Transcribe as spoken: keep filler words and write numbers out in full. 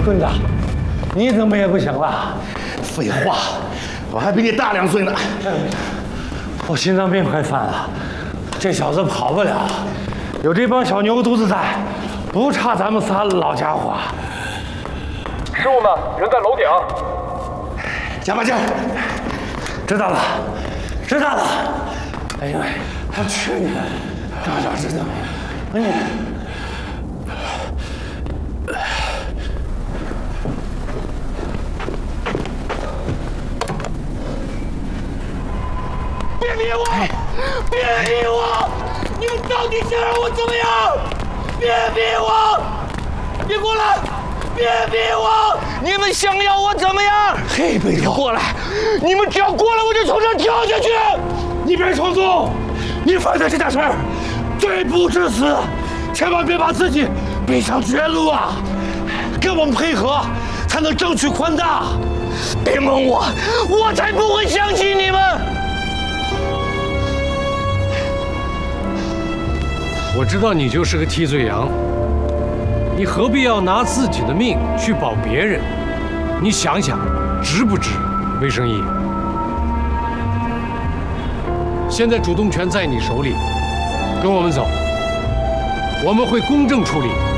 棍子，你怎么也不行了？ 废话，我还比你大两岁呢。 我心脏病快犯了，这小子跑不了，有这帮小牛犊子在，不差咱们仨老家伙。 师傅们，人在楼顶。 加把劲！ 知道了，知道了。哎呦，我去你！张小知道没？哎呀！ 别逼我！别逼我！你们到底想让我怎么样？别逼我！别过来！别逼我！你们想要我怎么样？ 嘿，贝头， 过来！你们只要过来，我就从这儿跳下去！ 你别冲动，你犯的这件事儿，罪不至死，千万别把自己逼上绝路啊！跟我们配合，才能争取宽大。 别蒙我，我才不会相信你们！ 我知道你就是个替罪羊，你何必要拿自己的命去保别人？你想想，值不值？魏圣义，现在主动权在你手里，跟我们走，我们会公正处理。